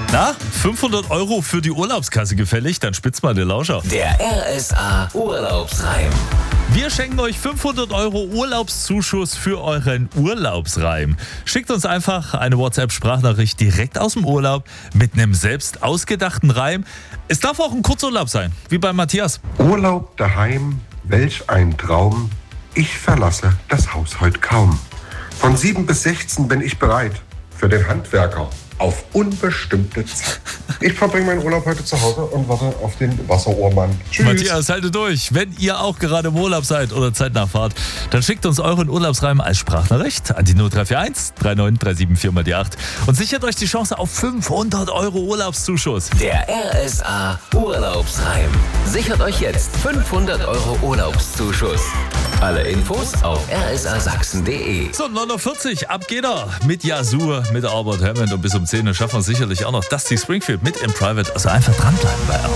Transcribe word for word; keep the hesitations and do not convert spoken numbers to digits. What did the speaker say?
Na, fünfhundert Euro für die Urlaubskasse gefällig? Dann spitz mal den Lauscher. Der R S A Urlaubsreim. Wir schenken euch fünfhundert Euro Urlaubszuschuss für euren Urlaubsreim. Schickt uns einfach eine WhatsApp-Sprachnachricht direkt aus dem Urlaub mit einem selbst ausgedachten Reim. Es darf auch ein Kurzurlaub sein, wie bei Matthias. Urlaub daheim, welch ein Traum. Ich verlasse das Haus heute kaum. Von sieben bis sechzehn bin ich bereit für den Handwerker auf unbestimmte Zeit. Ich verbringe meinen Urlaub heute zu Hause und warte auf den Wasserohrmann. Tschüss. Matthias, haltet durch. Wenn ihr auch gerade im Urlaub seid oder Zeit nachfahrt, dann schickt uns euren Urlaubsreim als Sprachnachricht an die null drei vier eins drei neun drei sieben vier mal die acht und sichert euch die Chance auf fünfhundert Euro Urlaubszuschuss. Der R S A Urlaubsreim. Sichert euch jetzt fünfhundert Euro Urlaubszuschuss. Alle Infos auf r s a sachsen punkt de. So, neun Uhr vierzig, ab geht er mit Yazoo, mit Albert Hammond und bis um zehn Uhr schaffen wir sicherlich auch noch Dusty Springfield mit In Private. Also einfach dranbleiben bei R S A.